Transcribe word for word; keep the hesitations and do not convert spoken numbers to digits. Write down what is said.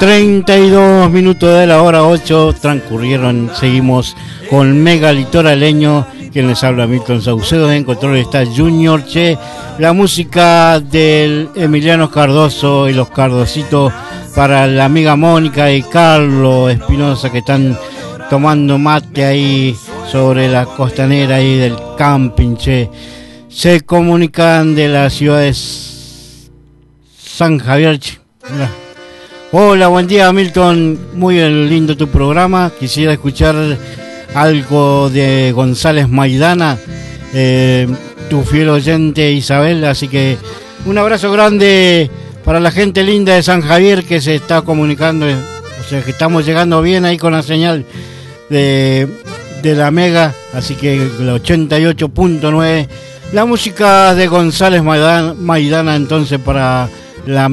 treinta y dos minutos de la hora ocho transcurrieron. Seguimos con Mega Litoraleño. Quien les habla, Milton Saucedo. En control está Junior Che. La música del Emiliano Cardoso y los Cardositos para la amiga Mónica y Carlos Espinosa, que están tomando mate ahí sobre la costanera ahí del camping, che. Se comunican de la ciudad de San Javier, che. Hola, buen día, Milton. Muy lindo tu programa. Quisiera escuchar algo de González Maidana, eh, tu fiel oyente Isabel. Así que un abrazo grande para la gente linda de San Javier que se está comunicando. O sea, que estamos llegando bien ahí con la señal de, de la Mega. Así que la ochenta y ocho punto nueve. La música de González Maidana, Maidana entonces para la